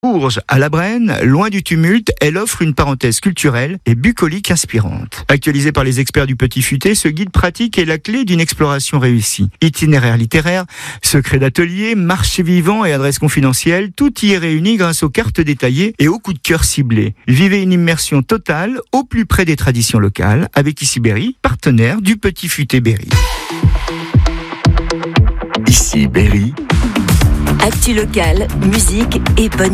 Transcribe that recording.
Bourges à la Brenne, loin du tumulte, elle offre une parenthèse culturelle et bucolique inspirante. Actualisé par les experts du Petit Futé, ce guide pratique est la clé d'une exploration réussie. Itinéraire littéraire, secrets d'atelier, marché vivant et adresse confidentielle, tout y est réuni grâce aux cartes détaillées et aux coups de cœur ciblés. Vivez une immersion totale au plus près des traditions locales avec Ici Berry, partenaire du Petit Futé Berry. Ici Berry. Actu locale, musique et bonne